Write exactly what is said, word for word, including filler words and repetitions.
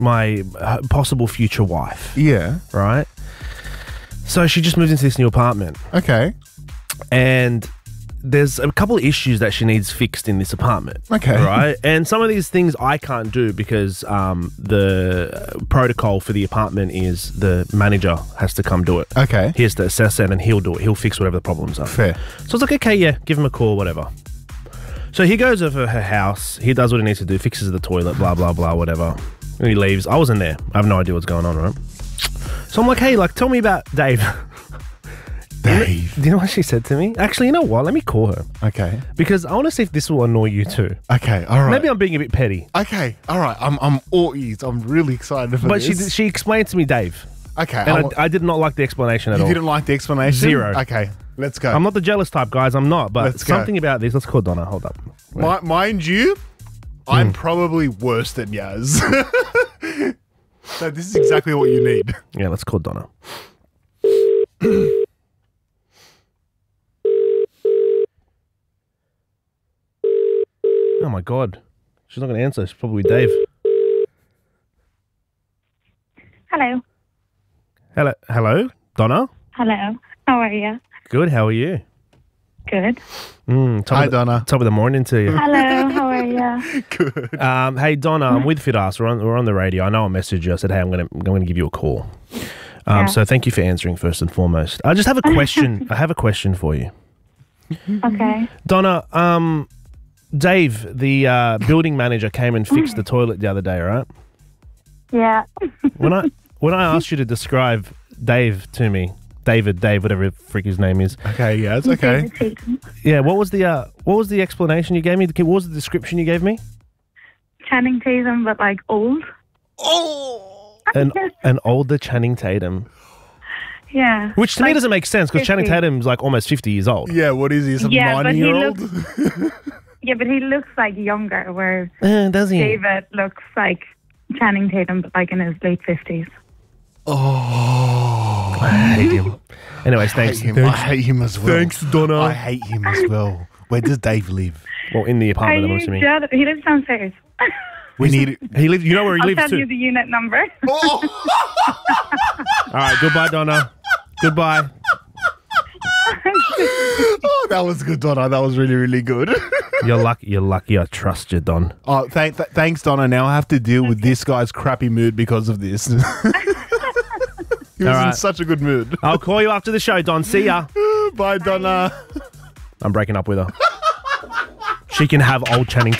my uh, possible future wife. Yeah. Right? So she just moved into this new apartment. Okay. And there's a couple of issues that she needs fixed in this apartment. Okay. Right? And some of these things I can't do because um, the protocol for the apartment is the manager has to come do it. Okay. He has to assess it and he'll do it. He'll fix whatever the problems are. Fair. So I was like, okay, yeah, give him a call, whatever. So he goes over her house. He does what he needs to do, fixes the toilet, blah, blah, blah, whatever. And he leaves. I wasn't there. I have no idea what's going on, right? So I'm like, hey, like, tell me about Dave. Dave. Do you know what she said to me? Actually, you know what? Let me call her. Okay. Because I want to see if this will annoy you too. Okay, all right. Maybe I'm being a bit petty. Okay, all right. I'm I'm all ears. I'm really excited for But this. she she explained to me Dave. Okay. And I, I, I did not like the explanation at you all. didn't like the explanation? Zero. Okay, let's go. I'm not the jealous type, guys. I'm not. But Let's go. something about this. Let's call Donna. Hold up. Mi- mind you, I'm Hmm. probably worse than Yaz. So this is exactly what you need. Yeah, let's call Donna. Oh my God. She's not going to answer. She's probably Dave. Hello. Hello. Hello? Donna? Hello. How are you? Good. How are you? Good. Mm, top Hi, of the, Donna. Top of the morning to you. Hello. How are you? Good. Um, hey, Donna, I'm with Fidas. We're on, we're on the radio. I know I messaged you. I said, hey, I'm going to I'm going to give you a call. Um, Yeah. So thank you for answering first and foremost. I just have a question. I have a question for you. Okay. Donna, um, Dave, the uh, building manager, came and fixed the toilet the other day, right? Yeah. When I when I asked you to describe Dave to me, David, Dave, whatever the frick his name is, Okay, yeah, it's okay. David Tatum. yeah. What was the uh, what was the explanation you gave me? What was the description you gave me? Channing Tatum, but like old. Oh! An an older Channing Tatum, Yeah. which to me Like doesn't make sense because Channing fifty. Tatum's like almost fifty years old. Yeah, what is he? Some Yeah, but he ninety-year-old? Yeah, but he looks like younger, whereas Uh, does he? David looks like Channing Tatum, but like in his late fifties. Oh. I hate him. Anyways, I thanks. hate him. Thanks. I hate him as well. Thanks, Donna. I hate him as well. Where does Dave live? Well, in the Are apartment, I'm you assuming. jealous? He lives downstairs. We need. He lives. You know where he I'll lives tell too. you the unit number. Oh! All right. Goodbye, Donna. Goodbye. Oh, that was good, Donna. That was really, really good. You're lucky. You're lucky. I trust you, Don. Oh, th- th- thanks, Donna. Now I have to deal with this guy's crappy mood because of this. He was All in right. such a good mood. I'll call you after the show, Don. See ya. Bye, Donna. I'm breaking up with her. She can have old Channing